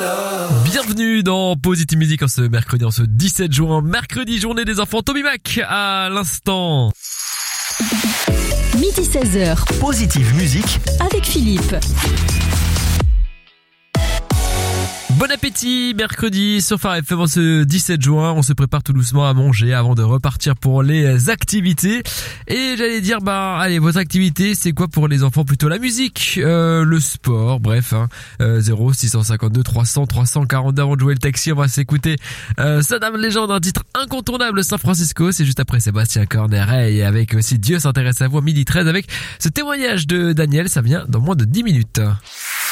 Bienvenue dans Positive Music en ce mercredi, en ce 17 juin, mercredi journée des enfants. Toby Mac à l'instant. Midi 16h. Positive Music avec Philippe. Bon appétit, mercredi sur Phare FM en ce 17 juin, on se prépare tout doucement à manger avant de repartir pour les activités. Et j'allais dire, allez, votre activité, c'est quoi pour les enfants? Plutôt la musique, le sport, bref, 0 652 300 342 avant de jouer le taxi, on va s'écouter Saddam Légende, un titre incontournable, San Francisco, c'est juste après Sébastien Corneille, et avec aussi Dieu s'intéresse à vous à midi 13 avec ce témoignage de Daniel, ça vient dans moins de 10 minutes.